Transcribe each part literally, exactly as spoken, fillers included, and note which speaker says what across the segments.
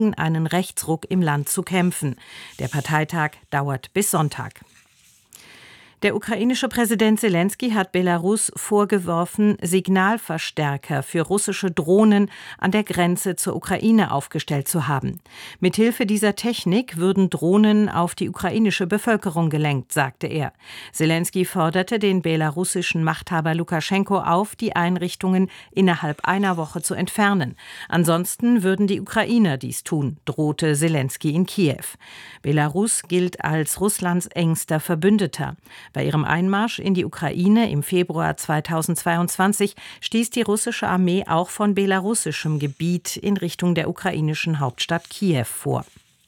Speaker 1: einen Rechtsruck im Land zu kämpfen. Der Parteitag dauert bis Sonntag. Der ukrainische Präsident Selenskyj hat Belarus vorgeworfen, Signalverstärker für russische Drohnen an der Grenze zur Ukraine aufgestellt zu haben. Mithilfe dieser Technik würden Drohnen auf die ukrainische Bevölkerung gelenkt, sagte er. Selenskyj forderte den belarussischen Machthaber Lukaschenko auf, die Einrichtungen innerhalb einer Woche zu entfernen. Ansonsten würden die Ukrainer dies tun, drohte Selenskyj in Kiew. Belarus gilt als Russlands engster Verbündeter. Bei ihrem Einmarsch in die Ukraine im Februar zweitausendzweiundzwanzig stieß die russische Armee auch von belarussischem Gebiet in Richtung der ukrainischen Hauptstadt Kiew vor.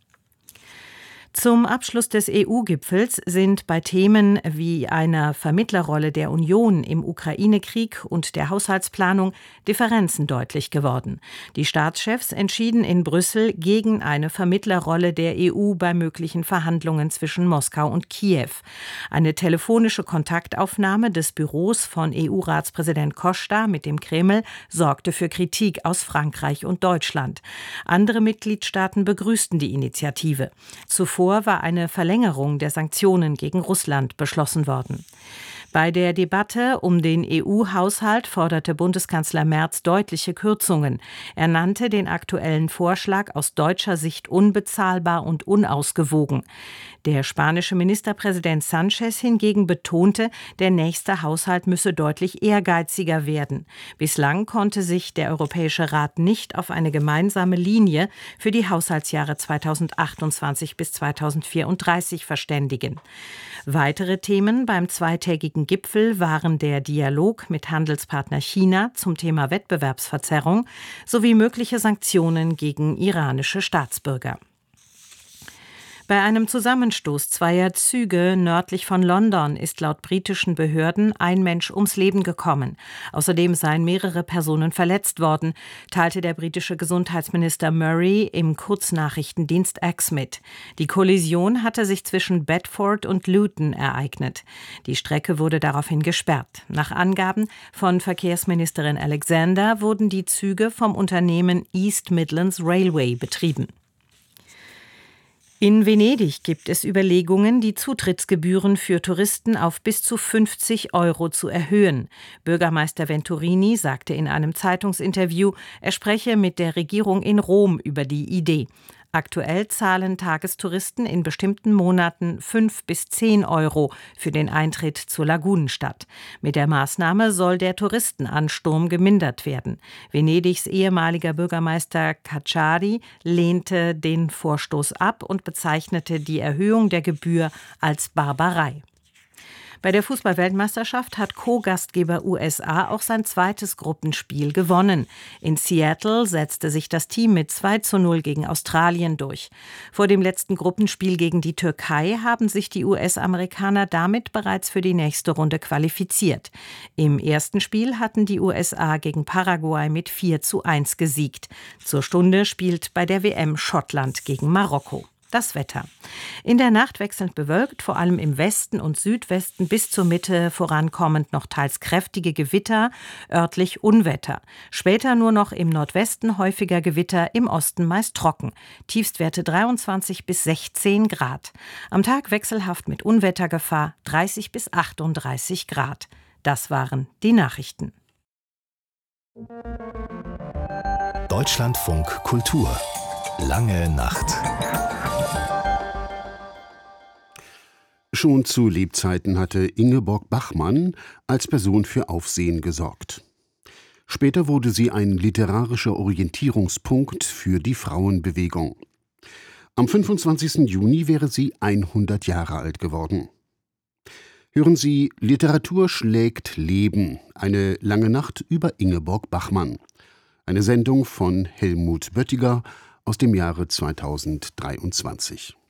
Speaker 1: Zum Abschluss des E U-Gipfels sind bei Themen wie einer Vermittlerrolle der Union im Ukraine-Krieg und der Haushaltsplanung Differenzen deutlich geworden. Die Staatschefs entschieden in Brüssel gegen eine Vermittlerrolle der E U bei möglichen Verhandlungen zwischen Moskau und Kiew. Eine telefonische Kontaktaufnahme des Büros von E U-Ratspräsident Costa mit dem Kreml sorgte für Kritik aus Frankreich und Deutschland. Andere Mitgliedstaaten begrüßten die Initiative. Zuvor war eine Verlängerung der Sanktionen gegen Russland beschlossen worden. Bei der Debatte um den E U-Haushalt forderte Bundeskanzler Merz deutliche Kürzungen. Er nannte den aktuellen Vorschlag aus deutscher Sicht unbezahlbar und unausgewogen. Der spanische Ministerpräsident Sánchez hingegen betonte, der nächste Haushalt müsse deutlich ehrgeiziger werden. Bislang konnte sich der Europäische Rat nicht auf eine gemeinsame Linie für die Haushaltsjahre zweitausendachtundzwanzig bis zweitausendvierunddreißig verständigen. Weitere Themen beim zweitägigen Gipfel waren der Dialog mit Handelspartner China zum Thema Wettbewerbsverzerrung sowie mögliche Sanktionen gegen iranische Staatsbürger. Bei einem Zusammenstoß zweier Züge nördlich von London ist laut britischen Behörden ein Mensch ums Leben gekommen. Außerdem seien mehrere Personen verletzt worden, teilte der britische Gesundheitsminister Murray im Kurznachrichtendienst X mit. Die Kollision hatte sich zwischen Bedford und Luton ereignet. Die Strecke wurde daraufhin gesperrt. Nach Angaben von Verkehrsministerin Alexander wurden die Züge vom Unternehmen East Midlands Railway betrieben. In Venedig gibt es Überlegungen, die Zutrittsgebühren für Touristen auf bis zu fünfzig Euro zu erhöhen. Bürgermeister Venturini sagte in einem Zeitungsinterview, er spreche mit der Regierung in Rom über die Idee. Aktuell zahlen Tagestouristen in bestimmten Monaten fünf bis zehn Euro für den Eintritt zur Lagunenstadt. Mit der Maßnahme soll der Touristenansturm gemindert werden. Venedigs ehemaliger Bürgermeister Cacciari lehnte den Vorstoß ab und bezeichnete die Erhöhung der Gebühr als Barbarei. Bei der Fußball-Weltmeisterschaft hat Co-Gastgeber U S A auch sein zweites Gruppenspiel gewonnen. In Seattle setzte sich das Team mit zwei zu null gegen Australien durch. Vor dem letzten Gruppenspiel gegen die Türkei haben sich die U S-Amerikaner damit bereits für die nächste Runde qualifiziert. Im ersten Spiel hatten die U S A gegen Paraguay mit vier zu eins gesiegt. Zur Stunde spielt bei der W M Schottland gegen Marokko. Das Wetter. In der Nacht wechselnd bewölkt, vor allem im Westen und Südwesten bis zur Mitte vorankommend noch teils kräftige Gewitter, örtlich Unwetter. Später nur noch im Nordwesten häufiger Gewitter, im Osten meist trocken. Tiefstwerte dreiundzwanzig bis sechzehn Grad. Am Tag wechselhaft mit Unwettergefahr dreißig bis achtunddreißig Grad. Das waren die Nachrichten.
Speaker 2: Deutschlandfunk Kultur. Lange Nacht.
Speaker 3: Schon zu Lebzeiten hatte Ingeborg Bachmann als Person für Aufsehen gesorgt. Später wurde sie ein literarischer Orientierungspunkt für die Frauenbewegung. Am fünfundzwanzigsten Juni wäre sie hundert Jahre alt geworden. Hören Sie Literatur schlägt Leben, eine lange Nacht über Ingeborg Bachmann. Eine Sendung von Helmut Böttiger aus dem Jahre zweitausenddreiundzwanzig.